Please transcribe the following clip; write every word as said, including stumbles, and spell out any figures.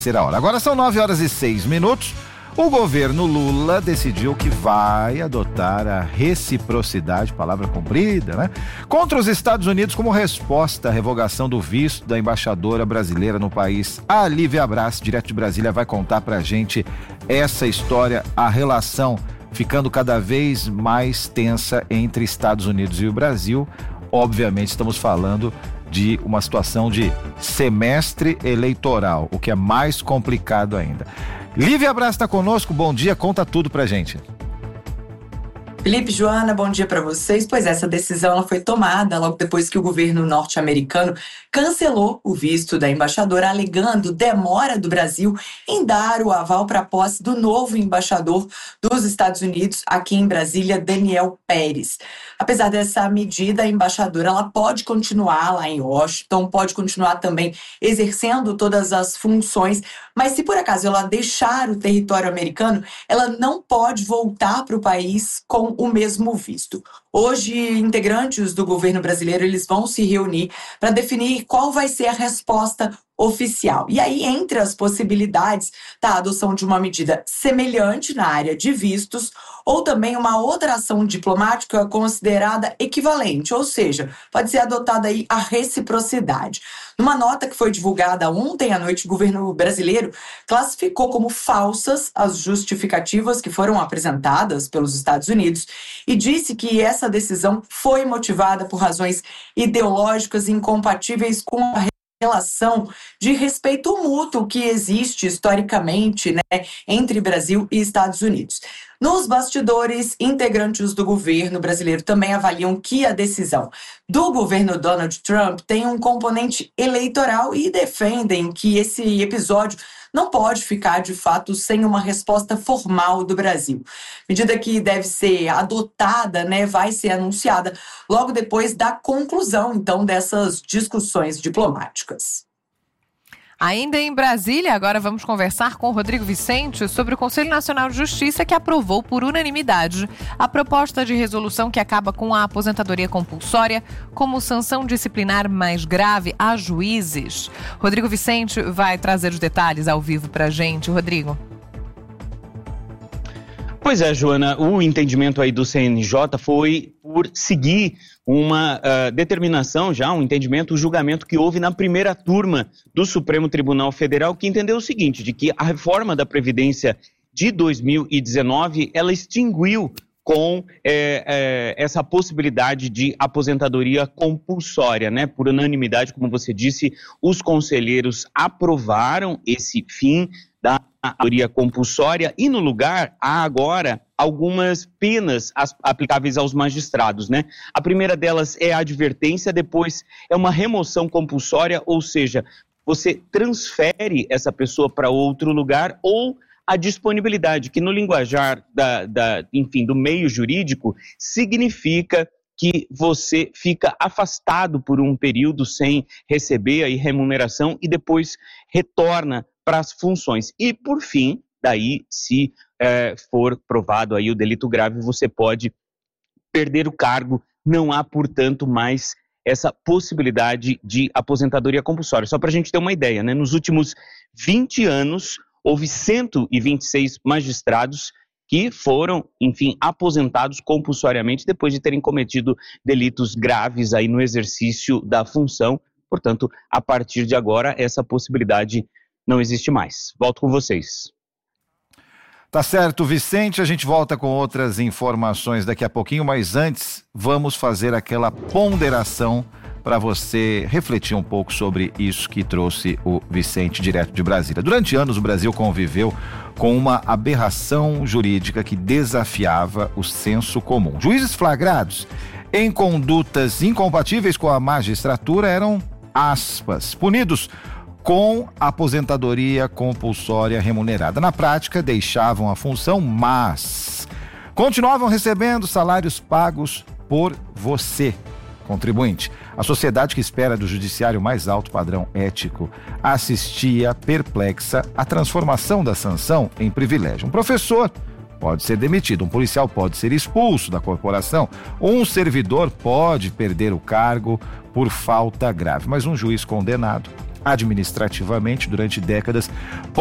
Será a hora. Agora são nove horas e seis minutos. O governo Lula decidiu que vai adotar a reciprocidade, palavra comprida, né? Contra os Estados Unidos como resposta à revogação do visto da embaixadora brasileira no país. A Lívia Braz, direto de Brasília, vai contar pra gente essa história, a relação ficando cada vez mais tensa entre Estados Unidos e o Brasil. Obviamente estamos falando de uma situação de semestre eleitoral, o que é mais complicado ainda. Lívia Braz está conosco, bom dia, conta tudo pra gente. Felipe, Joana, bom dia para vocês. Pois essa decisão ela foi tomada logo depois que o governo norte-americano cancelou o visto da embaixadora, alegando demora do Brasil em dar o aval para a posse do novo embaixador dos Estados Unidos aqui em Brasília, Daniel Pérez. Apesar dessa medida, a embaixadora ela pode continuar lá em Washington, pode continuar também exercendo todas as funções, mas se por acaso ela deixar o território americano, ela não pode voltar para o país com o mesmo visto. Hoje, integrantes do governo brasileiro eles vão se reunir para definir qual vai ser a resposta oficial. E aí, entre as possibilidades, está a adoção de uma medida semelhante na área de vistos ou também uma outra ação diplomática considerada equivalente, ou seja, pode ser adotada aí a reciprocidade. Numa nota que foi divulgada ontem à noite, o governo brasileiro classificou como falsas as justificativas que foram apresentadas pelos Estados Unidos e disse que essa decisão foi motivada por razões ideológicas incompatíveis com a relação de respeito mútuo que existe historicamente, né, entre Brasil e Estados Unidos. Nos bastidores, integrantes do governo brasileiro também avaliam que a decisão do governo Donald Trump tem um componente eleitoral e defendem que esse episódio não pode ficar, de fato, sem uma resposta formal do Brasil. Medida que deve ser adotada, né, vai ser anunciada logo depois da conclusão, então, dessas discussões diplomáticas. Ainda em Brasília, agora vamos conversar com o Rodrigo Vicente sobre o Conselho Nacional de Justiça, que aprovou por unanimidade a proposta de resolução que acaba com a aposentadoria compulsória como sanção disciplinar mais grave a juízes. Rodrigo Vicente vai trazer os detalhes ao vivo para a gente. Rodrigo. Pois é, Joana, o entendimento aí do C N J foi por seguir uma uh, determinação já, um entendimento, o julgamento que houve na primeira turma do Supremo Tribunal Federal, que entendeu o seguinte, de que a reforma da Previdência de dois mil e dezenove, ela extinguiu com é, é, essa possibilidade de aposentadoria compulsória, né? Por unanimidade, como você disse, os conselheiros aprovaram esse fim da aposentadoria compulsória e no lugar há agora algumas penas aplicáveis aos magistrados, né? A primeira delas é a advertência, depois é uma remoção compulsória, ou seja, você transfere essa pessoa para outro lugar, ou a disponibilidade, que no linguajar da, da, enfim, do meio jurídico significa que você fica afastado por um período sem receber aí remuneração e depois retorna para as funções. E, por fim, daí, se é, for provado aí o delito grave, você pode perder o cargo. Não há, portanto, mais essa possibilidade de aposentadoria compulsória. Só para a gente ter uma ideia, né? Nos últimos vinte anos, houve cento e vinte e seis magistrados que foram, enfim, aposentados compulsoriamente depois de terem cometido delitos graves aí no exercício da função. Portanto, a partir de agora, essa possibilidade não existe mais. Volto com vocês. Tá certo, Vicente, a gente volta com outras informações daqui a pouquinho, mas antes vamos fazer aquela ponderação para você refletir um pouco sobre isso que trouxe o Vicente direto de Brasília. Durante anos o Brasil conviveu com uma aberração jurídica que desafiava o senso comum. Juízes flagrados em condutas incompatíveis com a magistratura eram, aspas, punidos com aposentadoria compulsória remunerada. Na prática, deixavam a função, mas continuavam recebendo salários pagos por você, contribuinte. A sociedade que espera do judiciário mais alto padrão ético assistia perplexa à transformação da sanção em privilégio. Um professor pode ser demitido, um policial pode ser expulso da corporação, um servidor pode perder o cargo por falta grave, mas um juiz condenado administrativamente durante décadas